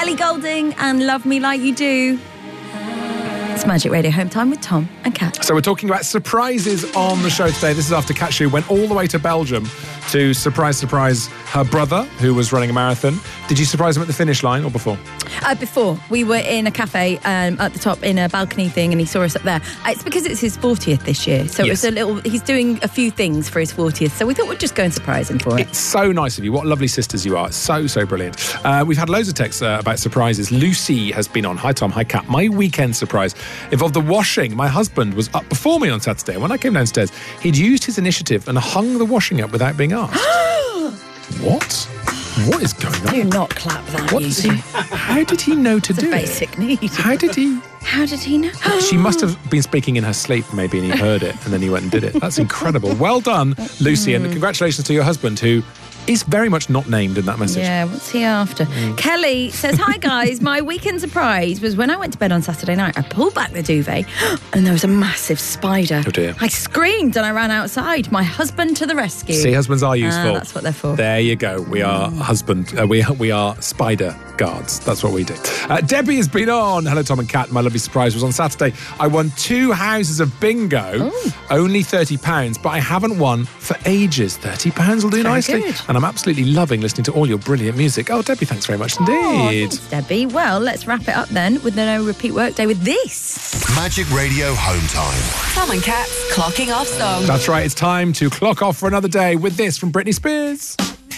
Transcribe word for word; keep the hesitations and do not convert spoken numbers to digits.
Ellie Goulding and Love Me Like You Do. It's Magic Radio Home Time with Tom and Kat. So we're talking about surprises on the show today. This is after Kat Shu went all the way to Belgium to surprise, surprise her brother, who was running a marathon. Did you surprise him at the finish line or before? Uh, before. We were in a cafe um, at the top in a balcony thing and he saw us up there. Uh, it's because it's his fortieth this year. So Yes. it's a little, he's doing a few things for his fortieth. So we thought we'd just go and surprise him for it. It's so nice of you. What lovely sisters you are. It's so, so brilliant. Uh, we've had loads of texts uh, about surprises. Lucy has been on. Hi, Tom. Hi, Kat. My weekend surprise involved the washing. My husband was up before me on Saturday. And when I came downstairs, he'd used his initiative and hung the washing up without being asked. What? What is going on? Do not clap that. What you is he, two. how did he know to It's do a it? basic need. How did he? How did he know? She must have been speaking in her sleep, maybe, and he heard it, and then he went and did it. That's incredible. Well done, Lucy, and congratulations to your husband, who is very much not named in that message. Yeah, what's he after? Mm. Kelly says, hi guys, my weekend surprise was when I went to bed on Saturday night, I pulled back the duvet and there was a massive spider. Oh dear. I screamed and I ran outside. My husband to the rescue. See, husbands are useful. Ah, that's what they're for. There you go. We are husband. Uh, we we are spider guards. That's what we do. Uh, Debbie has been on. Hello, Tom and Kat. My lovely surprise was on Saturday. I won two houses of bingo. Ooh. Only thirty pounds, but I haven't won for ages. thirty pounds will do Very nicely. good. And I'm absolutely loving listening to all your brilliant music. Oh, Debbie, thanks very much Oh, indeed. thanks, Debbie. Well, let's wrap it up then with the no repeat workday with this. Magic Radio Home Time. Tom and Kat's clocking off song. That's right. It's time to clock off for another day with this from Britney Spears.